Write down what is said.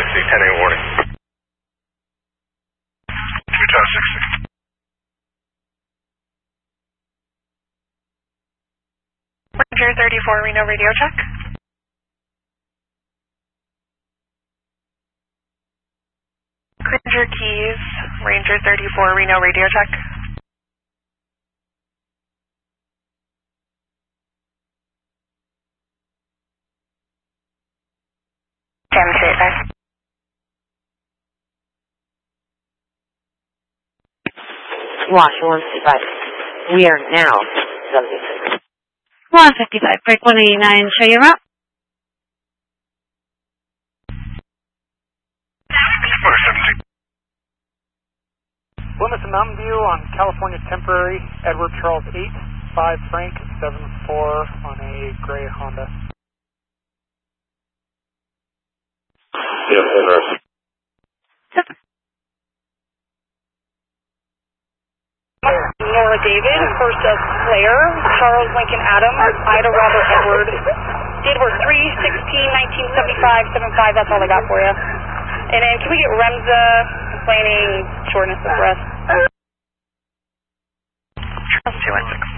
10-8 warning. Utah 60. Ranger 34, Reno radio check. Ranger Keys, Ranger 34, Reno radio check. Wash 155. We are now subject. 155, break 189, show your route. Plymouth and Mountain View on California Temporary, Edward Charles 8, 5 Frank, 74 on a gray Honda. Yes, interesting. Nora David, first of Claire, Charles Lincoln Adam, Ida Robert Edward. Date of birth 3/16/1975, 75. That's all I got for you. And then can we get Remza complaining shortness of breath? Charles 216.